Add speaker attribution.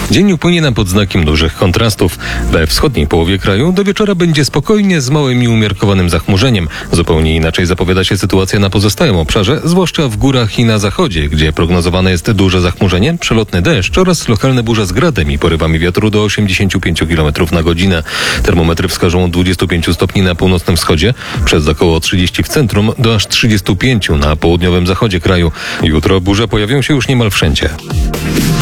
Speaker 1: Dzień upłynie nam pod znakiem dużych kontrastów. We wschodniej połowie kraju do wieczora będzie spokojnie z małym i umiarkowanym zachmurzeniem. Zupełnie inaczej zapowiada się sytuacja na pozostałym obszarze, zwłaszcza w górach i na zachodzie, gdzie prognozowane jest duże zachmurzenie, przelotny deszcz oraz lokalne burze z gradem i porywami wiatru do 85 km na godzinę. Termometry wskażą od 25 stopni na północnym wschodzie, przez około 30 w centrum do aż 35 na południowym zachodzie kraju. Jutro burze pojawią się już niemal wszędzie.